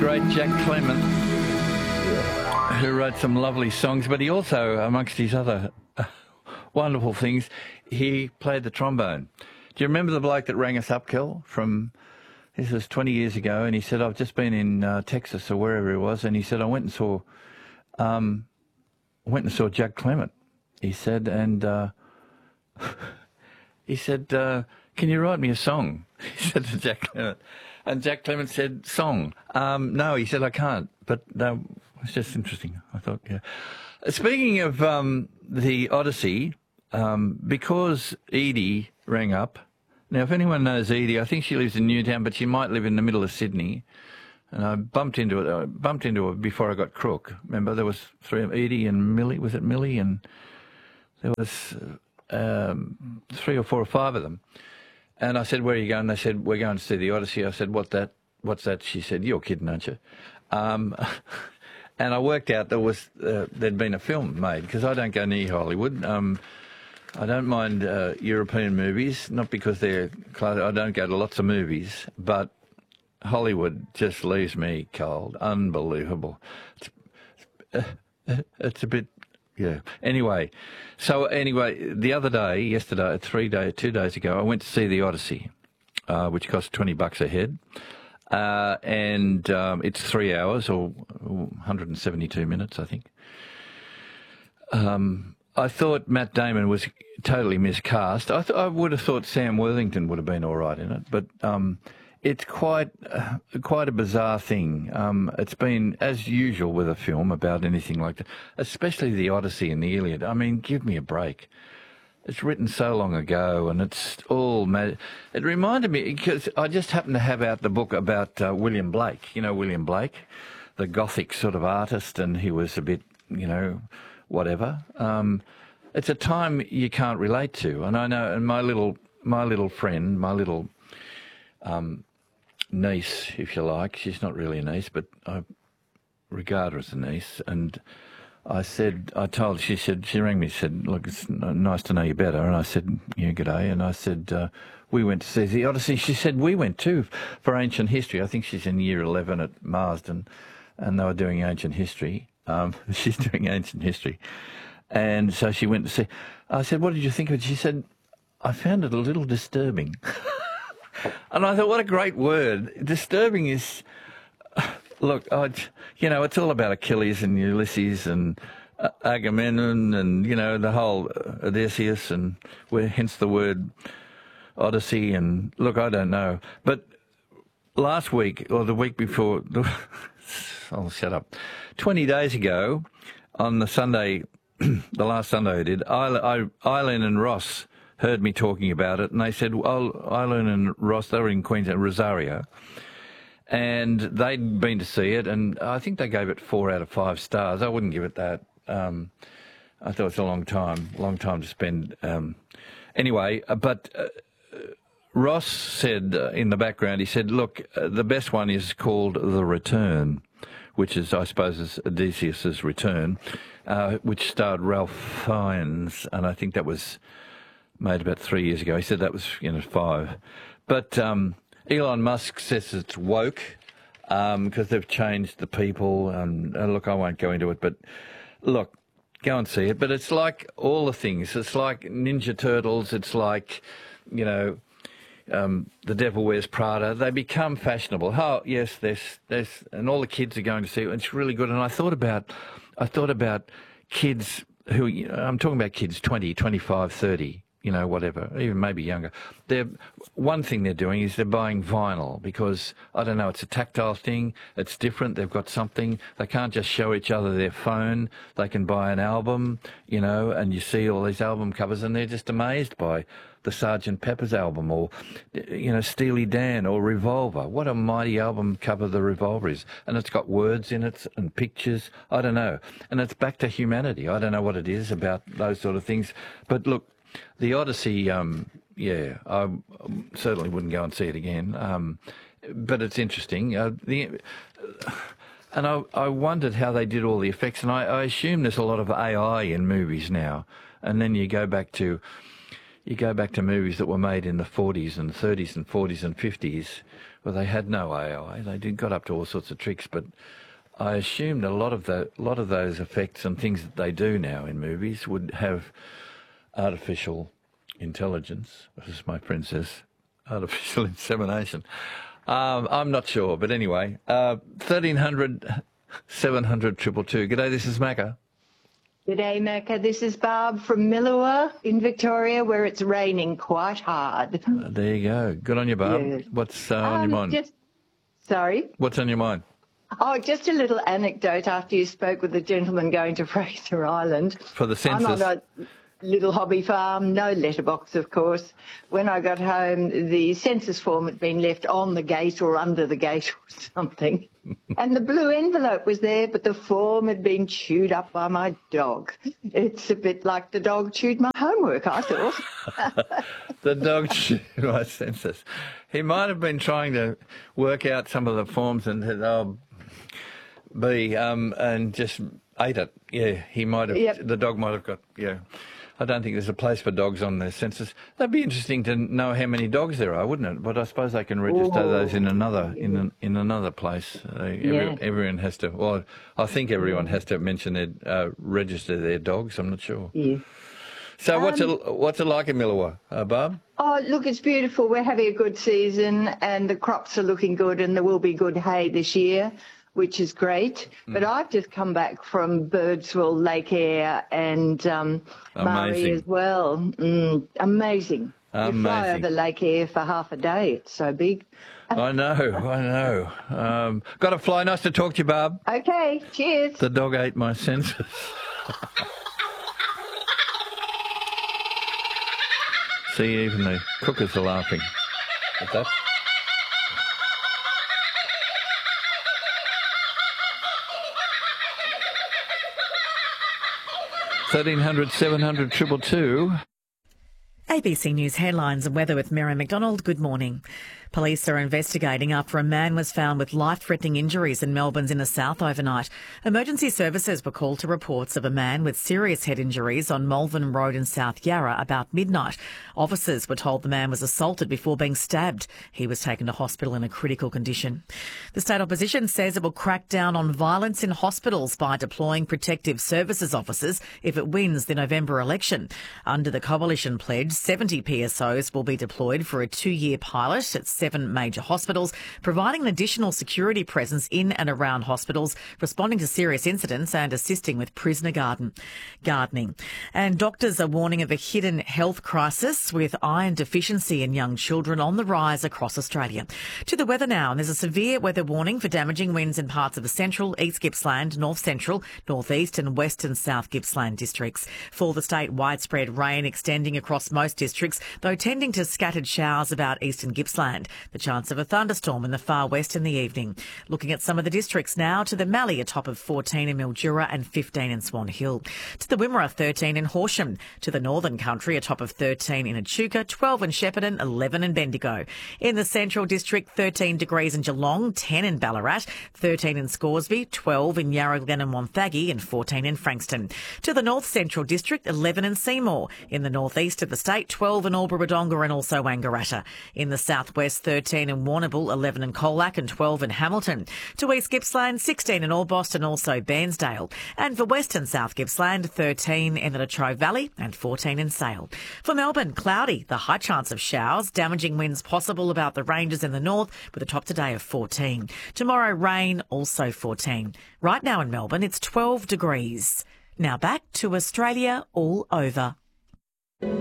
great Jack Clement, who wrote some lovely songs, but he also, amongst his other wonderful things, he played the trombone. Do you remember the bloke that rang us up, Kel, this was 20 years ago, and he said, I've just been in Texas or wherever it was, and he said, I went and saw Jack Clement. He said, and he said, can you write me a song? He said to Jack Clement. And Jack Clement said, song. No, he said, I can't. But it's just interesting. I thought, yeah. Speaking of the Odyssey, because Edie rang up. Now, if anyone knows Edie, I think she lives in Newtown, but she might live in the middle of Sydney. And I bumped into her before I got crook. Remember, there was three of them, Edie and Millie. Was it Millie? And there was 3 or 4 or 5 of them. And I said, where are you going? They said, we're going to see the Odyssey. I said, what's that? She said, you're kidding, aren't you? And I worked out there'd been a film made, because I don't go near Hollywood. I don't mind European movies, not because they're close. I don't go to lots of movies, but Hollywood just leaves me cold. Unbelievable. It's a bit... Yeah. Anyway, the other day, yesterday, 2 days ago, I went to see the Odyssey, which cost $20 a head, and it's 3 hours or 172 minutes, I think. I thought Matt Damon was totally miscast. I would have thought Sam Worthington would have been all right in it, but it's quite a bizarre thing. It's been, as usual with a film about anything like that, especially the Odyssey and the Iliad. I mean, give me a break. It's written so long ago, and it's all mad. It reminded me, because I just happened to have out the book about William Blake. You know William Blake, the Gothic sort of artist, and he was a bit, whatever. It's a time you can't relate to, and I know. And my little friend, my little niece, if you like. She's not really a niece, but I regard her as a niece. And she rang me, said, look, it's nice to know you better. And I said, yeah, g'day. And I said, we went to see the Odyssey. She said, we went too for ancient history. I think she's in year 11 at Marsden, and they were doing ancient history. She's doing ancient history. And so she went to see. I said, what did you think of it? She said, I found it a little disturbing. And I thought, what a great word. Disturbing is, look, it's all about Achilles and Ulysses and Agamemnon and, the whole Odysseus, and hence the word Odyssey. And look, I don't know. But last week, or the week before, oh, shut up, 20 days ago, on the Sunday, the last Sunday I did, Eileen and Ross heard me talking about it, and they said, Eileen and Ross, they were in Queensland, Rosario, and they'd been to see it, and I think they gave it 4 out of 5 stars. I wouldn't give it that. I thought it's a long time to spend. Anyway, but Ross said in the background, he said, look, the best one is called The Return, which is, I suppose, is Odysseus's Return, which starred Ralph Fiennes, and I think that was made about 3 years ago. He said that was 5. But Elon Musk says it's woke because they've changed the people. And look, I won't go into it, but look, go and see it. But it's like all the things. It's like Ninja Turtles. It's like, The Devil Wears Prada. They become fashionable. Oh, yes, there's, and all the kids are going to see it. It's really good. And I thought about kids who, I'm talking about kids 20, 25, 30. Whatever, even maybe younger. One thing they're doing is they're buying vinyl because, I don't know, it's a tactile thing. It's different. They've got something. They can't just show each other their phone. They can buy an album, and you see all these album covers and they're just amazed by the Sgt. Pepper's album or, Steely Dan or Revolver. What a mighty album cover the Revolver is. And it's got words in it and pictures. I don't know. And it's back to humanity. I don't know what it is about those sort of things. But look, the Odyssey, I certainly wouldn't go and see it again, but it's interesting. And I wondered how they did all the effects, and I assume there's a lot of AI in movies now. And then you go back to, you go back to movies that were made in the 40s and 30s and 40s and 50s, where they had no AI. They got up to all sorts of tricks, but I assumed a lot of those effects and things that they do now in movies would have artificial intelligence. This is my princess, artificial insemination. I'm not sure, but anyway, 1300 700 222. G'day, this is Macca. G'day, Macca. This is Barb from Millawa in Victoria, where it's raining quite hard. There you go. Good on you, Barb. Yes. What's on your mind? Sorry? What's on your mind? Oh, just a little anecdote after you spoke with the gentleman going to Fraser Island. For the census. I'm on a little hobby farm, no letterbox, of course. When I got home, the census form had been left on the gate or under the gate or something. And the blue envelope was there, but the form had been chewed up by my dog. It's a bit like the dog chewed my homework, I thought. The dog chewed my census. He might have been trying to work out some of the forms and said, and just ate it. Yeah, he might have. Yep. The dog might have got. Yeah, I don't think there's a place for dogs on the census. That'd be interesting to know how many dogs there are, wouldn't it? But I suppose they can register those in another in another place. Everyone has to. Well, I think everyone has to mention their register their dogs. I'm not sure. Yeah. So what's it like in Millawa, Barb? Oh, look, it's beautiful. We're having a good season, and the crops are looking good, and there will be good hay this year, which is great. But I've just come back from Birdsville, Lake Eyre and Murray as well. Amazing. You fly over Lake Eyre for half a day. It's so big. I know. Got to fly. Nice to talk to you, Barb. Okay, cheers. The dog ate my census. See, even the cookers are laughing at that. $1300 700 222. ABC News headlines and weather with Mary McDonald. Good morning. Police are investigating after a man was found with life-threatening injuries in Melbourne's inner south overnight. Emergency services were called to reports of a man with serious head injuries on Malvern Road in South Yarra about midnight. Officers were told the man was assaulted before being stabbed. He was taken to hospital in a critical condition. The state opposition says it will crack down on violence in hospitals by deploying protective services officers if it wins the November election. Under the coalition pledge, 70 PSOs will be deployed for a 2-year pilot at 7 major hospitals, providing an additional security presence in and around hospitals, responding to serious incidents and assisting with prisoner gardening. And doctors are warning of a hidden health crisis with iron deficiency in young children on the rise across Australia. To the weather now, and there's a severe weather warning for damaging winds in parts of the central, East Gippsland, North Central, North East and West and South Gippsland districts. For the state, widespread rain extending across most districts, though tending to scattered showers about eastern Gippsland. The chance of a thunderstorm in the far west in the evening. Looking at some of the districts now, to the Mallee, a top of 14 in Mildura and 15 in Swan Hill. To the Wimmera, 13 in Horsham. To the Northern Country, a top of 13 in Echuca, 12 in Shepparton, 11 in Bendigo. In the Central District, 13 degrees in Geelong, 10 in Ballarat, 13 in Scoresby, 12 in Yarra Glen and Wonthaggi and 14 in Frankston. To the North Central District, 11 in Seymour. In the northeast of the state, 12 in Albury-Wodonga and also Wangaratta. In the southwest, 13 in Warrnambool, 11 in Colac and 12 in Hamilton. To East Gippsland, 16 in Orbost and also Bairnsdale. And for West and South Gippsland, 13 in the Latrobe Valley and 14 in Sale. For Melbourne, cloudy, the high chance of showers, damaging winds possible about the ranges in the north with a top today of 14. Tomorrow, rain, also 14. Right now in Melbourne, it's 12 degrees. Now back to Australia all over.